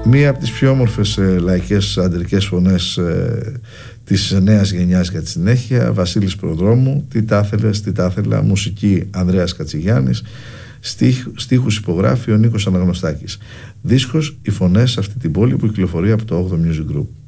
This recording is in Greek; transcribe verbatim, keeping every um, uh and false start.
Μία από τις πιο όμορφες ε, λαϊκές αντρικές φωνές ε, της νέας γενιάς για τη συνέχεια, Βασίλης Προδρόμου, τι τα θέλες, τι τα θέλα, μουσική Ανδρέας Κατσιγιάννης, στίχ, στίχους υπογράφει ο Νίκος Αναγνωστάκης. Δίσκος «Οι φωνές σε αυτή την πόλη» που κυκλοφορεί από το όγδοο Music Group.